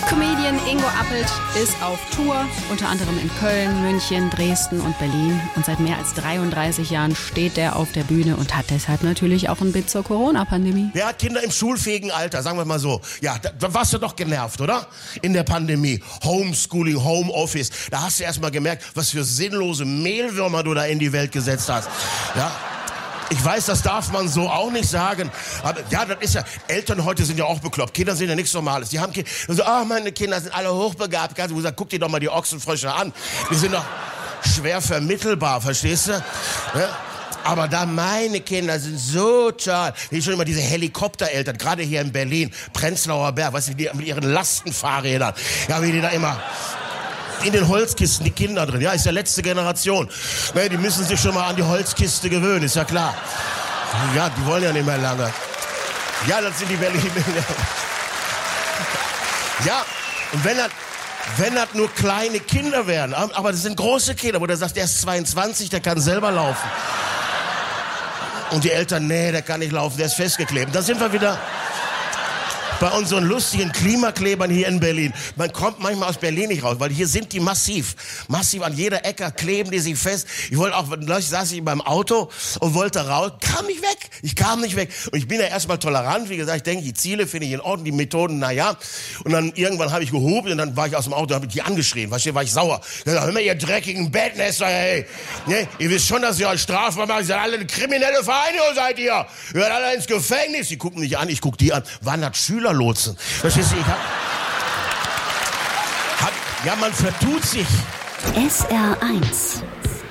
Comedian Ingo Appelt ist auf Tour, unter anderem in Köln, München, Dresden und Berlin. Und seit mehr als 33 Jahren steht er auf der Bühne und hat deshalb natürlich auch ein Bit zur Corona-Pandemie. Wer hat Kinder im schulfähigen Alter, sagen wir mal so. Ja, da warst du doch genervt, oder? In der Pandemie. Homeschooling, Homeoffice. Da hast du erst mal gemerkt, was für sinnlose Mehlwürmer du da in die Welt gesetzt hast. Ja. Ich weiß, das darf man so auch nicht sagen. Aber ja, das ist ja, Eltern heute sind ja auch bekloppt. Kinder sind ja nichts Normales. Die haben Kinder, so, meine Kinder sind alle hochbegabt. Ganz gesagt, guck dir doch mal die Ochsenfrösche an. Die sind doch schwer vermittelbar, verstehst du? Ja? Aber da meine Kinder sind so toll. Wie schon immer diese Helikoptereltern, gerade hier in Berlin, Prenzlauer Berg, weißt du, die mit ihren Lastenfahrrädern. Ja, wie die da immer in den Holzkisten, die Kinder drin. Ja, ist ja letzte Generation. Ne, die müssen sich schon mal an die Holzkiste gewöhnen, ist ja klar. Ja, die wollen ja nicht mehr lange. Ja, das sind die Berliner. Ja, und wenn das nur kleine Kinder wären, aber das sind große Kinder, wo der sagt, der ist 22, der kann selber laufen. Und die Eltern, nee, der kann nicht laufen, der ist festgeklebt. Da sind wir wieder bei unseren lustigen Klimaklebern hier in Berlin. Man kommt manchmal aus Berlin nicht raus, weil hier sind die massiv an jeder Ecke kleben die sich fest. Ich wollte auch, neulich saß ich beim Auto und wollte raus, ich kam nicht weg. Und ich bin ja erstmal tolerant, wie gesagt, ich denke, die Ziele finde ich in Ordnung, die Methoden, naja. Und dann irgendwann habe ich gehupt und dann war ich aus dem Auto und habe die angeschrien, war ich sauer. Dann hör mal, ihr dreckigen Bettnester, ey. Ne, ihr wisst schon, dass ihr euch strafbar macht, ihr seid alle eine kriminelle Vereinigung, seid ihr. Ihr seid alle ins Gefängnis. Die gucken mich an, ich guck die an. Waren das Schülerlotsen? Verstehst du, ja, man vertut sich. SR1